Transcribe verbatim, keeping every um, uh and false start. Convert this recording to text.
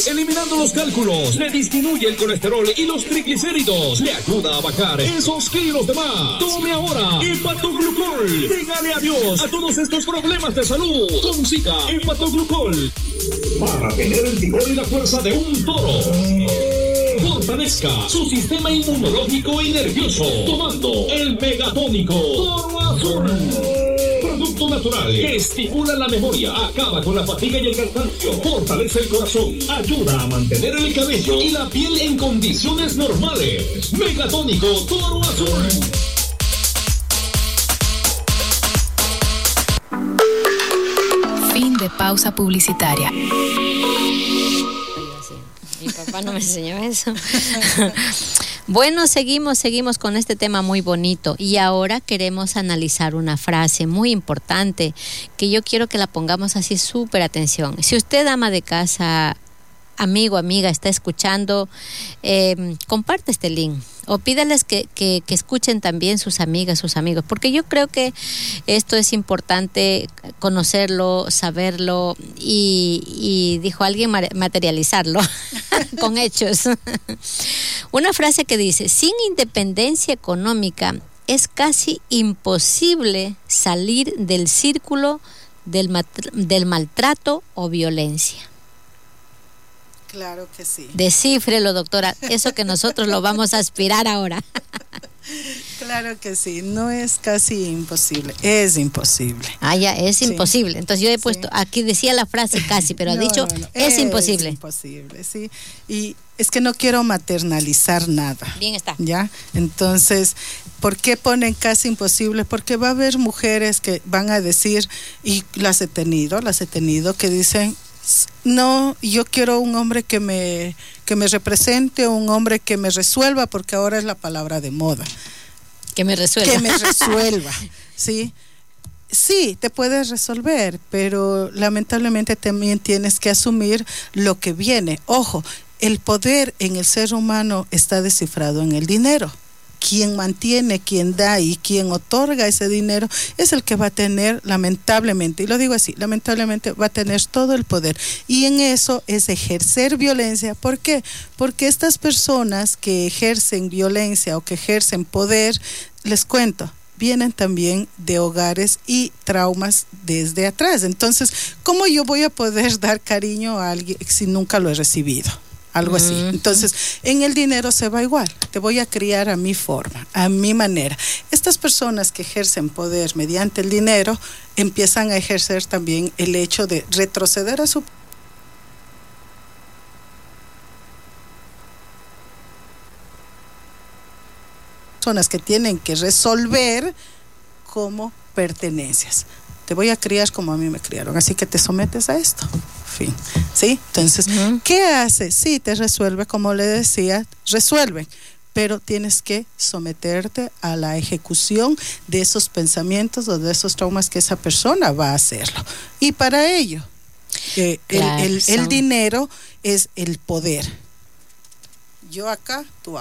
Eliminando los cálculos, le disminuye el colesterol y los triglicéridos, le ayuda a bajar esos kilos de más. Tome ahora Hepatoglucol. Dígale adiós a todos estos problemas de salud. Consiga Hepatoglucol para tener el vigor y la fuerza de un toro. Fortalezca su sistema inmunológico y nervioso tomando el Megatónico Toro Azul. Producto natural que estimula la memoria, acaba con la fatiga y el cansancio, fortalece el corazón, ayuda a mantener el cabello y la piel en condiciones normales. Megatónico Toro Azul. Fin de pausa publicitaria. Mi papá no me enseñó eso. Bueno, seguimos, seguimos con este tema muy bonito y ahora queremos analizar una frase muy importante que yo quiero que la pongamos así súper atención. Si usted, ama de casa, amigo, amiga, está escuchando, eh, comparte este link o pídales que, que, que escuchen también sus amigas, sus amigos, porque yo creo que esto es importante conocerlo, saberlo y, y dijo alguien, materializarlo con hechos. Una frase que dice: sin independencia económica es casi imposible salir del círculo del, mat- del maltrato o violencia. Claro que sí. Descífrelo, doctora, eso que nosotros lo vamos a aspirar ahora. Claro que sí, no es casi imposible, es imposible. Ah, ya, es Sí. imposible. Entonces yo he puesto, Sí. aquí decía la frase casi, pero ha No, dicho, no, no, es, imposible. Es imposible, sí. Y es que no quiero maternalizar nada. Bien está. ¿Ya? Entonces, ¿por qué ponen casi imposible? Porque va a haber mujeres que van a decir, y las he tenido, las he tenido, que dicen: no, yo quiero un hombre que me, que me represente, un hombre que me resuelva, porque ahora es la palabra de moda. Que me resuelva. Que me resuelva, ¿sí? Sí, te puedes resolver, pero lamentablemente también tienes que asumir lo que viene. Ojo, el poder en el ser humano está descifrado en el dinero. Quien mantiene, quien da y quien otorga ese dinero es el que va a tener, lamentablemente, y lo digo así, lamentablemente va a tener todo el poder. Y en eso es ejercer violencia. ¿Por qué? Porque estas personas que ejercen violencia o que ejercen poder, les cuento, vienen también de hogares y traumas desde atrás. Entonces, ¿cómo yo voy a poder dar cariño a alguien si nunca lo he recibido? Algo así. Entonces, en el dinero se va igual. Te voy a criar a mi forma, a mi manera. Estas personas que ejercen poder mediante el dinero empiezan a ejercer también el hecho de retroceder a su personas que tienen que resolver como pertenencias. Te voy a criar como a mí me criaron, así que te sometes a esto. Fin. ¿Sí? Entonces, uh-huh. ¿qué hace? Sí, te resuelve, como le decía, resuelve, pero tienes que someterte a la ejecución de esos pensamientos o de esos traumas que esa persona va a hacerlo. Y para ello, eh, claro, el, el, el dinero es el poder. Yo acá, tú